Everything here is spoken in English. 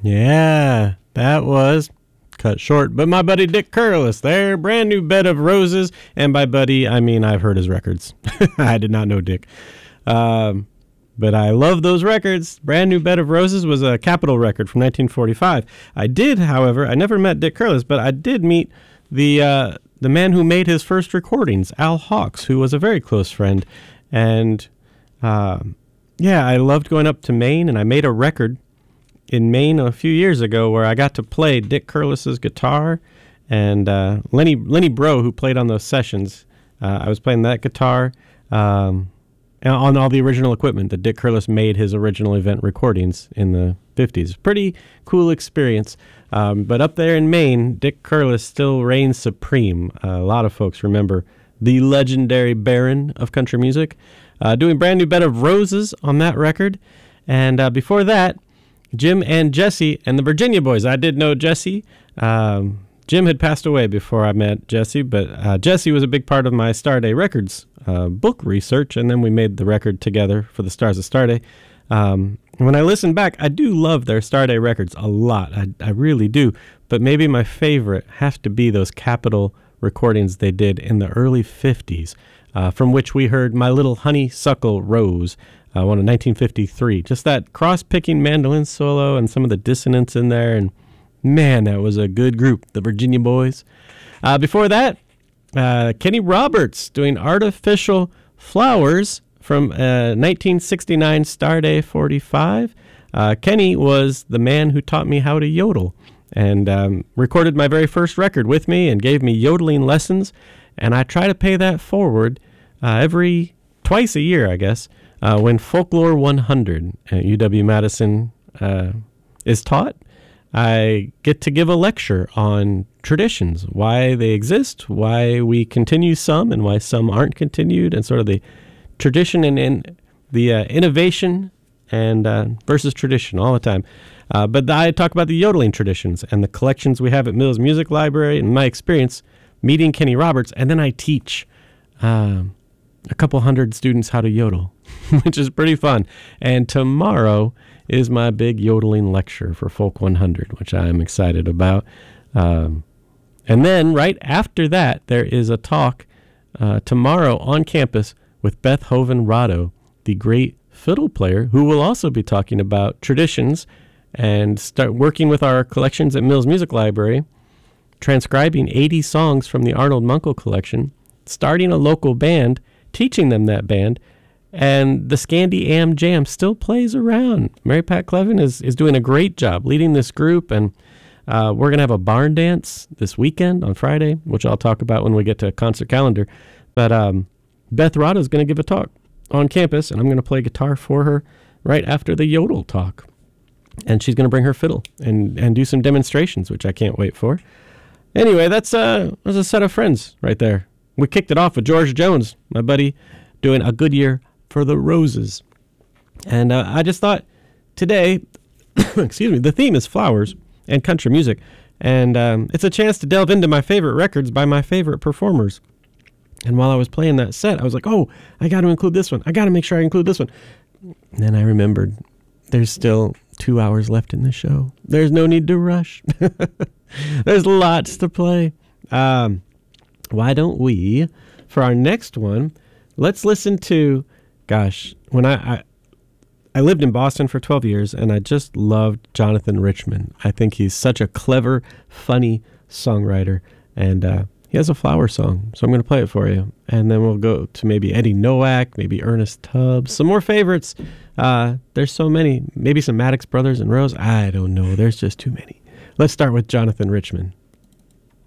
Yeah, that was cut short. But my buddy Dick Curless there, Brand New Bed of Roses. And by buddy, I mean I've heard his records. I did not know Dick. But I love those records. Brand New Bed of Roses was a Capitol record from 1945. I did, however, I never met Dick Curless, but I did meet the man who made his first recordings, Al Hawks, who was a very close friend. And yeah, I loved going up to Maine, and I made a record in Maine a few years ago where I got to play Dick Curless's guitar and Lenny Bro, who played on those sessions. I was playing that guitar on all the original equipment that Dick Curless made his original event recordings in the 50s. Pretty cool experience. But up there in Maine, Dick Curless still reigns supreme. A lot of folks remember the legendary Baron of country music, doing Brand New Bed of Roses on that record. And before that, Jim and Jesse and the Virginia Boys. I did know Jesse. Jim had passed away before I met Jesse, but Jesse was a big part of my Starday Records book research, and then we made the record together for the Stars of Starday. When I listen back, I do love their Starday records a lot. I really do. But maybe my favorite have to be those Capitol recordings they did in the early 50s, from which we heard My Little Honeysuckle Rose, one in 1953. Just that cross-picking mandolin solo and some of the dissonance in there, and man, that was a good group, the Virginia Boys. Before that, Kenny Roberts doing Artificial Flowers from 1969 Starday 45. Kenny was the man who taught me how to yodel and recorded my very first record with me and gave me yodeling lessons. And I try to pay that forward twice a year, I guess, when Folklore 100 at UW-Madison is taught. I get to give a lecture on traditions, why they exist, why we continue some and why some aren't continued, and sort of the tradition and the innovation and versus tradition all the time. But I talk about the yodeling traditions and the collections we have at Mills Music Library and my experience meeting Kenny Roberts, and then I teach a couple hundred students how to yodel, which is pretty fun. And tomorrow is my big yodeling lecture for Folk 100, which I am excited about. And then right after that, there is a talk tomorrow on campus with Beth Hoven Rado, the great fiddle player, who will also be talking about traditions and start working with our collections at Mills Music Library, transcribing 80 songs from the Arnold Munkle collection, starting a local band, teaching them that band, and the Scandy Am Jam still plays around. Mary Pat Clevin is doing a great job leading this group, and we're going to have a barn dance this weekend on Friday, which I'll talk about when we get to concert calendar. But Beth Rado is going to give a talk on campus, and I'm going to play guitar for her right after the yodel talk. And she's going to bring her fiddle and do some demonstrations, which I can't wait for. Anyway, that's a set of friends right there. We kicked it off with George Jones, my buddy, doing A Good Year for the Roses. And I just thought today, excuse me, the theme is flowers and country music. And it's a chance to delve into my favorite records by my favorite performers. And while I was playing that set, I was like, oh, I got to include this one. I got to make sure I include this one. And then I remembered there's still 2 hours left in the show. There's no need to rush. There's lots to play. Why don't we, for our next one, let's listen to, gosh, when I lived in Boston for 12 years, and I just loved Jonathan Richman. I think he's such a clever, funny songwriter, and he has a flower song, so I'm going to play it for you. And then we'll go to maybe Eddie Nowak, maybe Ernest Tubbs, some more favorites. There's so many. Maybe some Maddox Brothers and Rose. I don't know. There's just too many. Let's start with Jonathan Richman.